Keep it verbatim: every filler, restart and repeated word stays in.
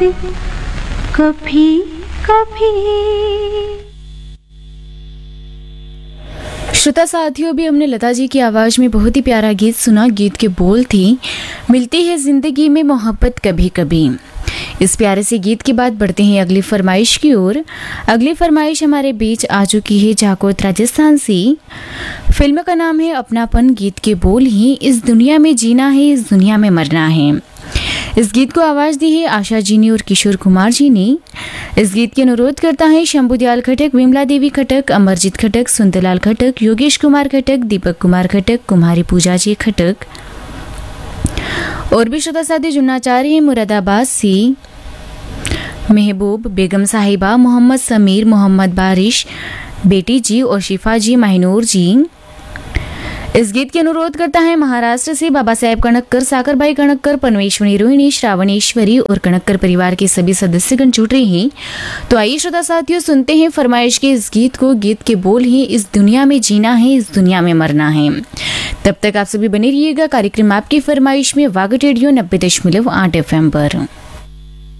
कभी कभी। श्रोता साथियों, भी हमने लता जी की आवाज़ में बहुत ही प्यारा गीत सुना। गीत के बोल थी, मिलती है ज़िंदगी में मोहब्बत कभी कभी। इस प्यारे से गीत के बाद बढ़ते हैं अगली फरमाइश की ओर। अगली फरमाइश हमारे बीच आ चुकी है जाकोत राजस्थान से। फिल्म का नाम है अपनापन। गीत के बोल ही, इस दुनिया में जीना है, इस दुनिया में मरना है। इस गीत को आवाज़ दी है आशा जी ने और किशोर कुमार जी ने। इस गीत के अनुरोध करता है शंभुदयाल खटक, विमला देवी खटक, अमरजीत खटक, सुंदरलाल खटक, योगेश कुमार खटक, दीपक कुमार खटक, कुमारी पूजा जी खटक। और भी श्रोता साथी जुड़ना चाह रहे हैं मुरादाबाद से महबूब, बेगम साहिबा, मोहम्मद समीर, मोहम्मद बारिश, बेटी जी और शिफा जी, माहिनूर जी। इस गीत के अनुरोध करता है महाराष्ट्र से बाबा साहेब कणक्कर, साकर भाई कणक्कर, परमेश्वरी, रोहिणी, श्रावणेश्वरी और कणक्कर परिवार के सभी सदस्यगण जुट रहे हैं। तो आइए श्रोता साथियों, सुनते हैं फरमाइश के इस गीत को। गीत के बोल ही, इस दुनिया में जीना है, इस दुनिया में मरना है। तब तक आप सभी बने रहिएगा कार्यक्रम आपकी फरमाइश में वागट रेडियो नब्बे दशमलव आठ एफ एम पर।